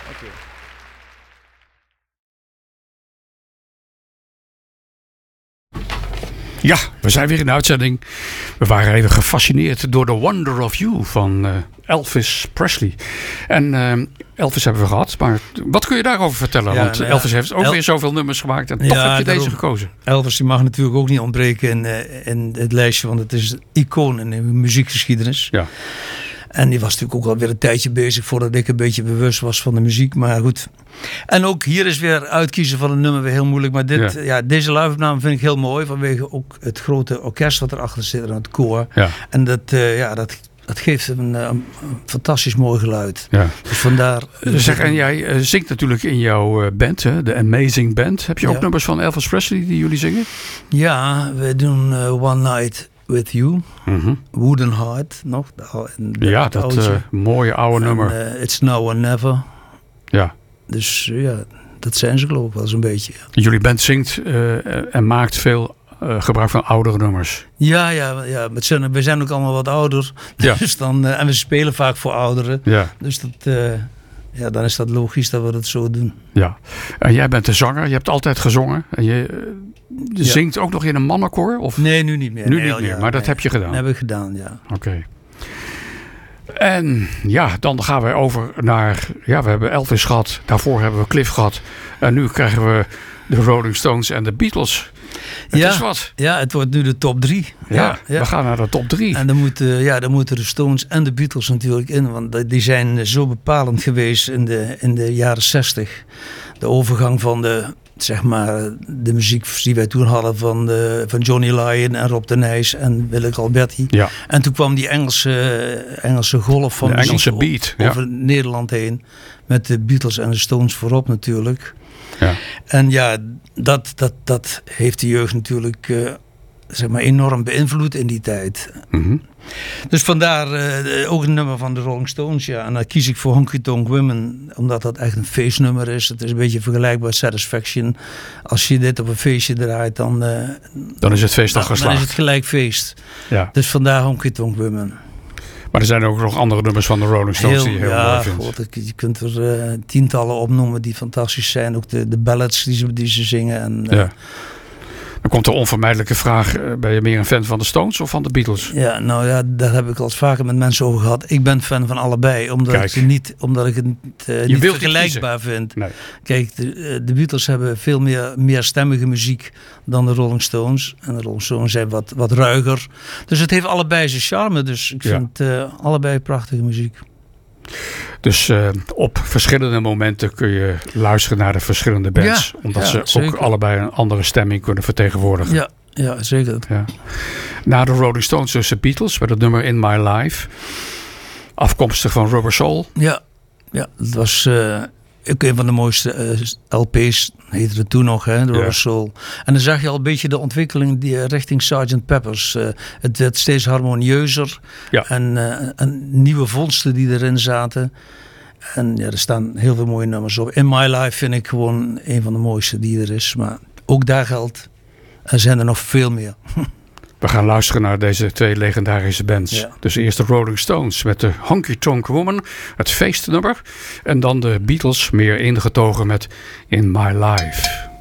Okay. Ja, we zijn weer in de uitzending. We waren even gefascineerd door The Wonder of You van Elvis Presley. En Elvis hebben we gehad, maar wat kun je daarover vertellen? Ja, want Elvis heeft ook weer zoveel nummers gemaakt en toch heb je deze gekozen. Elvis die mag natuurlijk ook niet ontbreken in het lijstje, want het is een icoon in de muziekgeschiedenis. Ja. En die was natuurlijk ook alweer een tijdje bezig voordat ik een beetje bewust was van de muziek. Maar goed. En ook hier is weer uitkiezen van een nummer weer heel moeilijk. Maar deze live-opname vind ik heel mooi. Vanwege ook het grote orkest wat erachter zit en het koor. Ja. En dat geeft een fantastisch mooi geluid. Ja. Dus vandaar. Zeg, en jij zingt natuurlijk in jouw band, hè? De Amazing Band. Heb je ook nummers van Elvis Presley die jullie zingen? Ja, we doen One Night With You, Wooden Heart nog. Dat mooie oude nummer. It's Now or Never. Ja. Dus dat zijn ze geloof ik wel zo'n beetje. Jullie band zingt en maakt veel gebruik van oudere nummers. Ja. We zijn ook allemaal wat ouder. Ja. Dus en we spelen vaak voor ouderen. Ja. Dus dan is dat logisch dat we dat zo doen. Ja. En jij bent de zanger. Je hebt altijd gezongen. En je zingt ook nog in een mannenkoor? Of? Nee, nu niet meer. Nu niet meer, maar dat heb je gedaan? Dat heb ik gedaan, ja. Oké. En dan gaan we over naar... Ja, we hebben Elvis gehad. Daarvoor hebben we Cliff gehad. En nu krijgen we de Rolling Stones en de Beatles. Het is wat. Ja, het wordt nu de top 3. Ja, we gaan naar de top 3. En dan moeten de Stones en de Beatles natuurlijk in. Want die zijn zo bepalend geweest in de jaren 60. De overgang van de muziek die wij toen hadden van Johnny Lyon en Rob de Nijs en Willeke Alberti. Ja. En toen kwam die Engelse golf van de muziek Engelse beat, over Nederland heen. Met de Beatles en de Stones voorop natuurlijk. Ja. En dat heeft de jeugd natuurlijk enorm beïnvloed in die tijd. Mm-hmm. Dus vandaar ook een nummer van de Rolling Stones. Ja. En dan kies ik voor Honky Tonk Women, omdat dat echt een feestnummer is. Het is een beetje vergelijkbaar met Satisfaction. Als je dit op een feestje draait, dan is het feest al geslaagd. Dan is het gelijk feest. Ja. Dus vandaar Honky Tonk Women. Maar er zijn ook nog andere nummers van de Rolling Stones die je heel mooi vindt. God, je kunt er tientallen opnoemen die fantastisch zijn. Ook de ballads die ze zingen. En, dan komt de onvermijdelijke vraag, ben je meer een fan van de Stones of van de Beatles? Ja, daar heb ik al eens vaker met mensen over gehad. Ik ben fan van allebei, omdat ik het niet vergelijkbaar vind. Nee. Kijk, de Beatles hebben veel meer stemmige muziek dan de Rolling Stones. En de Rolling Stones zijn wat ruiger. Dus het heeft allebei zijn charme. Dus ik vind allebei prachtige muziek. Dus op verschillende momenten kun je luisteren naar de verschillende bands. Omdat ze zeker ook allebei een andere stemming kunnen vertegenwoordigen. Ja, zeker. Ja. Na de Rolling Stones dus de Beatles met het nummer In My Life. Afkomstig van Rubber Soul. Ja, dat was ook een van de mooiste LP's. Heette het toen nog, hè, de Rubber Soul. En dan zag je al een beetje de ontwikkeling richting Sgt. Pepper's. Het werd steeds harmonieuzer. Ja. En nieuwe vondsten die erin zaten. En er staan heel veel mooie nummers op. In My Life vind ik gewoon een van de mooiste die er is. Maar ook daar geldt, er zijn er nog veel meer. We gaan luisteren naar deze twee legendarische bands. Ja. Dus eerst de Rolling Stones met de Honky Tonk Woman, het feestnummer. En dan de Beatles, meer ingetogen met In My Life.